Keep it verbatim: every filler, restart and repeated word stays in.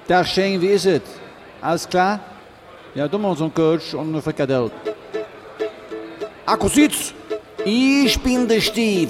Tag Shane, wie ist es? Alles klar? Ja, du machst so einen Coach und eine Frikadelle. Akkusitz! Ich bin der Steve.